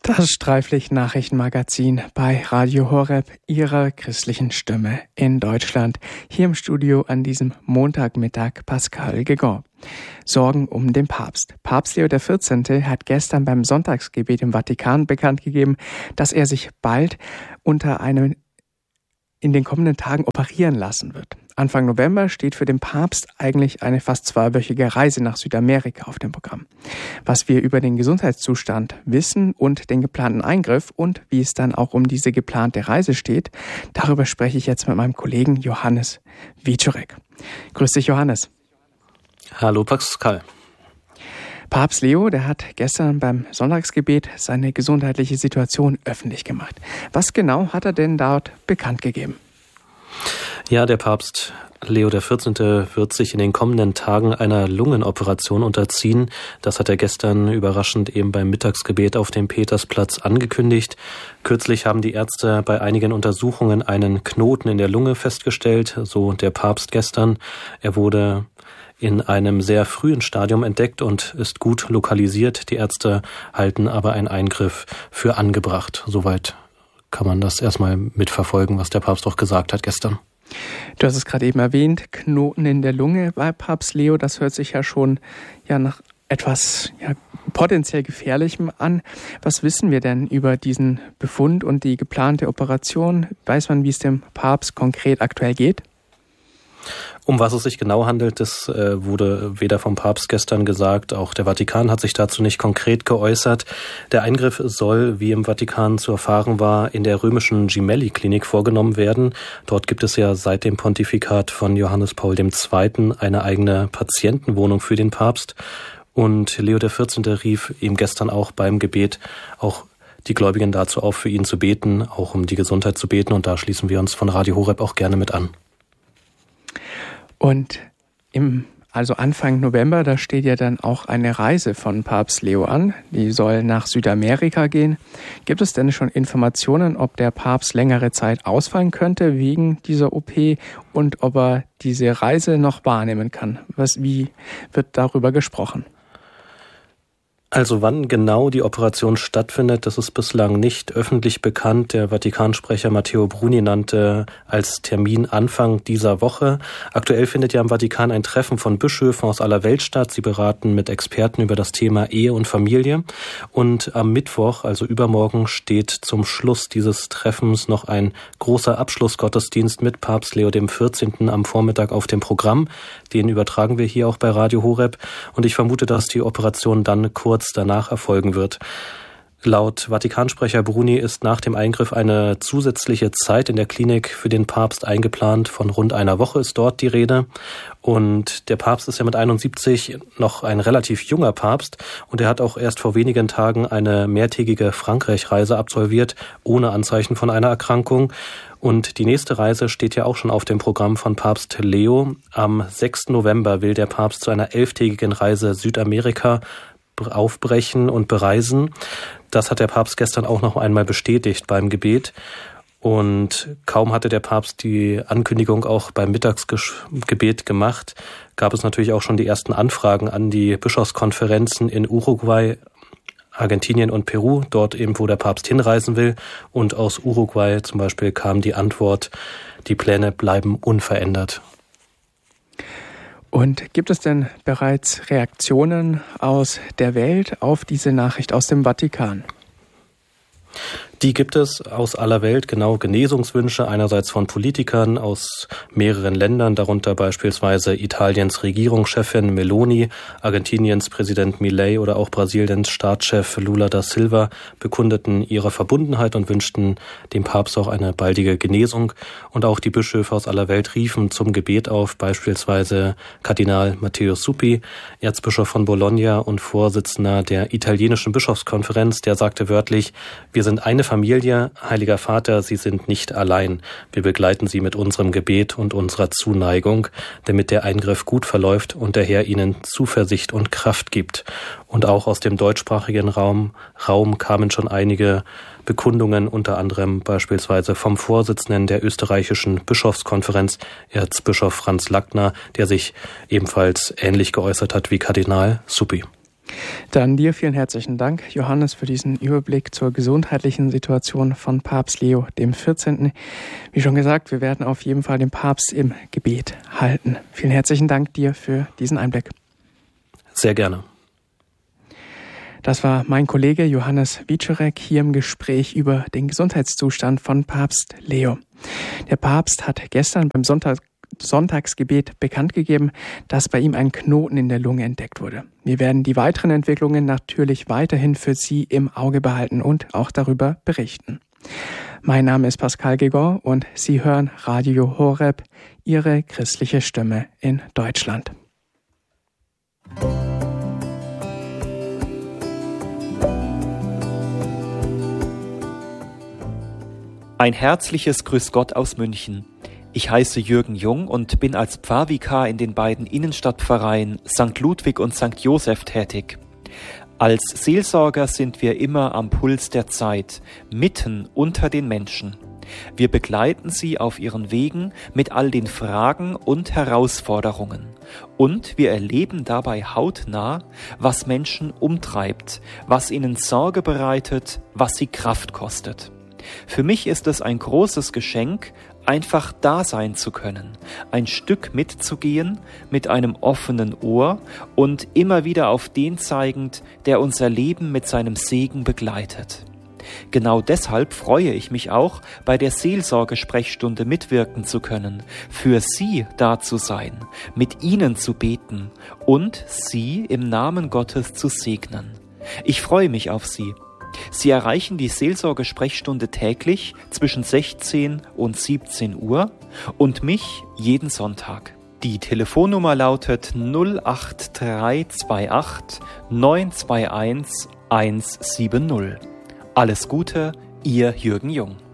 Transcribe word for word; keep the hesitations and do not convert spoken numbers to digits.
Das Streiflicht-Nachrichtenmagazin bei Radio Horeb, Ihrer christlichen Stimme in Deutschland. Hier im Studio an diesem Montagmittag Pascal Guégan. Sorgen um den Papst. Papst Leo der vierzehnte. hat gestern beim Sonntagsgebet im Vatikan bekannt gegeben, dass er sich bald unter einem in den kommenden Tagen operieren lassen wird. Anfang November steht für den Papst eigentlich eine fast zweiwöchige Reise nach Südamerika auf dem Programm. Was wir über den Gesundheitszustand wissen und den geplanten Eingriff und wie es dann auch um diese geplante Reise steht, darüber spreche ich jetzt mit meinem Kollegen Johannes Wieczorek. Grüß dich, Johannes. Hallo, Pascal. Papst Leo, der hat gestern beim Sonntagsgebet seine gesundheitliche Situation öffentlich gemacht. Was genau hat er denn dort bekannt gegeben? Ja, der Papst Leo der vierzehnte. wird sich in den kommenden Tagen einer Lungenoperation unterziehen. Das hat er gestern überraschend eben beim Mittagsgebet auf dem Petersplatz angekündigt. Kürzlich haben die Ärzte bei einigen Untersuchungen einen Knoten in der Lunge festgestellt, so der Papst gestern. Er wurde in einem sehr frühen Stadium entdeckt und ist gut lokalisiert. Die Ärzte halten aber einen Eingriff für angebracht. Soweit kann man das erstmal mitverfolgen, was der Papst auch gesagt hat gestern. Du hast es gerade eben erwähnt, Knoten in der Lunge bei Papst Leo, das hört sich ja schon ja nach etwas ja, potenziell Gefährlichem an. Was wissen wir denn über diesen Befund und die geplante Operation? Weiß man, wie es dem Papst konkret aktuell geht? Um was es sich genau handelt, das äh, wurde weder vom Papst gestern gesagt, auch der Vatikan hat sich dazu nicht konkret geäußert. Der Eingriff soll, wie im Vatikan zu erfahren war, in der römischen Gemelli-Klinik vorgenommen werden. Dort gibt es ja seit dem Pontifikat von Johannes Paul der Zweite. eine eigene Patientenwohnung für den Papst. Und Leo der vierzehnte. rief ihm gestern auch beim Gebet auch die Gläubigen dazu auf, für ihn zu beten, auch um die Gesundheit zu beten. Und da schließen wir uns von Radio Horeb auch gerne mit an. Und im, also Anfang November, da steht ja dann auch eine Reise von Papst Leo an. Die soll nach Südamerika gehen. Gibt es denn schon Informationen, ob der Papst längere Zeit ausfallen könnte wegen dieser O P und ob er diese Reise noch wahrnehmen kann? Was, wie wird darüber gesprochen? Also wann genau die Operation stattfindet, das ist bislang nicht öffentlich bekannt. Der Vatikansprecher Matteo Bruni nannte als Termin Anfang dieser Woche. Aktuell findet ja im Vatikan ein Treffen von Bischöfen aus aller Welt statt. Sie beraten mit Experten über das Thema Ehe und Familie. Und am Mittwoch, also übermorgen, steht zum Schluss dieses Treffens noch ein großer Abschlussgottesdienst mit Papst Leo dem vierzehnten. am Vormittag auf dem Programm. Den übertragen wir hier auch bei Radio Horeb. Und ich vermute, dass die Operation dann kurz danach erfolgen wird. Laut Vatikansprecher Bruni ist nach dem Eingriff eine zusätzliche Zeit in der Klinik für den Papst eingeplant. Von rund einer Woche ist dort die Rede. Und der Papst ist ja mit einundsiebzig noch ein relativ junger Papst. Und er hat auch erst vor wenigen Tagen eine mehrtägige Frankreich-Reise absolviert, ohne Anzeichen von einer Erkrankung. Und die nächste Reise steht ja auch schon auf dem Programm von Papst Leo. Am sechsten November will der Papst zu einer elftägigen Reise Südamerika aufbrechen und bereisen. Das hat der Papst gestern auch noch einmal bestätigt beim Gebet. Und kaum hatte der Papst die Ankündigung auch beim Mittagsgebet gemacht, gab es natürlich auch schon die ersten Anfragen an die Bischofskonferenzen in Uruguay, Argentinien und Peru, dort eben, wo der Papst hinreisen will. Und aus Uruguay zum Beispiel kam die Antwort, die Pläne bleiben unverändert. Und gibt es denn bereits Reaktionen aus der Welt auf diese Nachricht aus dem Vatikan? Die gibt es aus aller Welt, genau, Genesungswünsche einerseits von Politikern aus mehreren Ländern, darunter beispielsweise Italiens Regierungschefin Meloni, Argentiniens Präsident Milei oder auch Brasiliens Staatschef Lula da Silva bekundeten ihre Verbundenheit und wünschten dem Papst auch eine baldige Genesung. Und auch die Bischöfe aus aller Welt riefen zum Gebet auf, beispielsweise Kardinal Matteo Zuppi, Erzbischof von Bologna und Vorsitzender der italienischen Bischofskonferenz, der sagte wörtlich: Wir sind eine Familie, Heiliger Vater, Sie sind nicht allein. Wir begleiten Sie mit unserem Gebet und unserer Zuneigung, damit der Eingriff gut verläuft und der Herr Ihnen Zuversicht und Kraft gibt. Und auch aus dem deutschsprachigen Raum, Raum kamen schon einige Bekundungen, unter anderem beispielsweise vom Vorsitzenden der österreichischen Bischofskonferenz, Erzbischof Franz Lackner, der sich ebenfalls ähnlich geäußert hat wie Kardinal Zuppi. Dann dir vielen herzlichen Dank, Johannes, für diesen Überblick zur gesundheitlichen Situation von Papst Leo der vierzehnten. Wie schon gesagt, wir werden auf jeden Fall den Papst im Gebet halten. Vielen herzlichen Dank dir für diesen Einblick. Sehr gerne. Das war mein Kollege Johannes Wieczorek hier im Gespräch über den Gesundheitszustand von Papst Leo. Der Papst hat gestern beim Sonntag Sonntagsgebet bekannt gegeben, dass bei ihm ein Knoten in der Lunge entdeckt wurde. Wir werden die weiteren Entwicklungen natürlich weiterhin für Sie im Auge behalten und auch darüber berichten. Mein Name ist Pascal Gegon und Sie hören Radio Horeb, Ihre christliche Stimme in Deutschland. Ein herzliches Grüß Gott aus München. Ich heiße Jürgen Jung und bin als Pfarrvikar in den beiden Innenstadtpfarreien Sankt Ludwig und Sankt Joseph tätig. Als Seelsorger sind wir immer am Puls der Zeit, mitten unter den Menschen. Wir begleiten sie auf ihren Wegen mit all den Fragen und Herausforderungen. Und wir erleben dabei hautnah, was Menschen umtreibt, was ihnen Sorge bereitet, was sie Kraft kostet. Für mich ist es ein großes Geschenk, einfach da sein zu können, ein Stück mitzugehen, mit einem offenen Ohr und immer wieder auf den zeigend, der unser Leben mit seinem Segen begleitet. Genau deshalb freue ich mich auch, bei der Seelsorgesprechstunde mitwirken zu können, für Sie da zu sein, mit Ihnen zu beten und Sie im Namen Gottes zu segnen. Ich freue mich auf Sie. Sie erreichen die Seelsorgesprechstunde täglich zwischen sechzehn und siebzehn Uhr und mich jeden Sonntag. Die Telefonnummer lautet null acht drei zwei acht neun zwei eins eins sieben null. Alles Gute, Ihr Jürgen Jung.